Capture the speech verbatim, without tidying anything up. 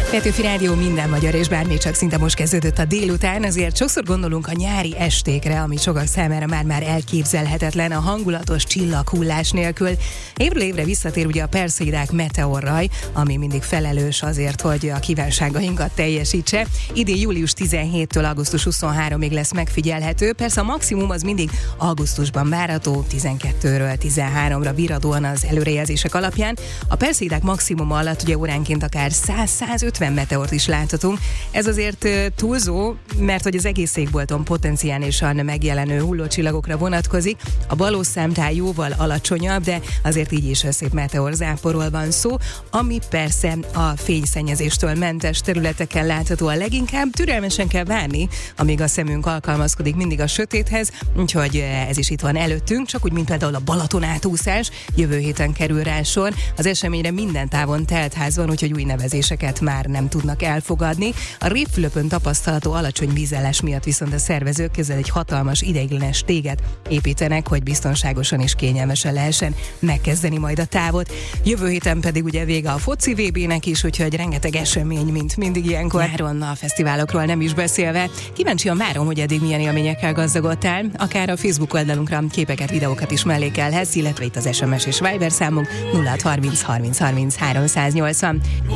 Petőfi Rádió, minden magyar, és bármi csak szinte most kezdődött a délután, azért sokszor gondolunk a nyári estékre, ami sokak számára már-már elképzelhetetlen a hangulatos csillaghullás nélkül. Évről évre visszatér ugye a Perseidák meteorraj, ami mindig felelős azért, hogy a kívánságainkat teljesítse. Idén július tizenhétől augusztus huszonharmadikig lesz megfigyelhető, persze a maximum az mindig augusztusban várható, tizenkettőről tizenháromra viradóan az előrejelzések alapján. A Perseidák maximuma alatt ugye óránként akár száz-százötven meteort is láthatunk. Ez azért uh, túlzó, mert hogy az egész égbolton potenciálisan megjelenő hullócsillagokra vonatkozik. A valós számtál jóval alacsonyabb, de azért így is szép meteorzáporról van szó, ami persze a fényszennyezéstől mentes területeken látható a leginkább. Türelmesen kell várni, amíg a szemünk alkalmazkodik mindig a sötéthez, úgyhogy ez is itt van előttünk, csak úgy, mint például a Balaton átúszás. Jövő héten kerül rá sor. Az eseményre minden távon teltház van, úgyhogy új nevezéseket már nem tudnak elfogadni. A Révfülöpön tapasztalható alacsony vízállás miatt viszont a szervezők közel egy hatalmas ideiglenes téget építenek, hogy biztonságosan és kényelmesen lehessen megkezdeni majd a távot. Jövő héten pedig ugye vége a foci vé bének is, úgyhogy rengeteg esemény, mint mindig ilyenkor. Nyáron a fesztiválokról nem is beszélve. Kíváncsian várom, hogy eddig milyen élményekkel gazdagodtál. Akár a Facebook oldalunkra képeket, videókat is mellékelhetsz, illetve itt az es em es és Viber számunk nulla harminc harminc harminc háromszáznyolcvan.